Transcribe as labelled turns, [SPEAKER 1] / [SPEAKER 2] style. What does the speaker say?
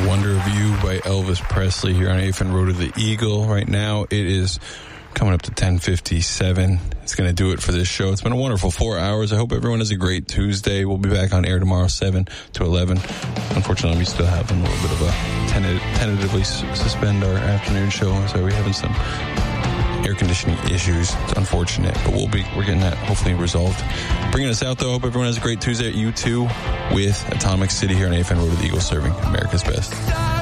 [SPEAKER 1] Wonder of You by Elvis Presley here on AFN Road to the Eagle. Right now it is coming up to 10:57. It's going to do it for this show. It's been a wonderful 4 hours. I hope everyone has a great Tuesday. We'll be back on air tomorrow, 7 to 11. Unfortunately, we still have a little bit of a tentatively suspend our afternoon show. So we're having some air conditioning issues. It's unfortunate, but we're getting that hopefully resolved. Bringing us out, though. Hope everyone has a great Tuesday at U2 with Atomic City here on AFN Road to the Eagle, serving America's best.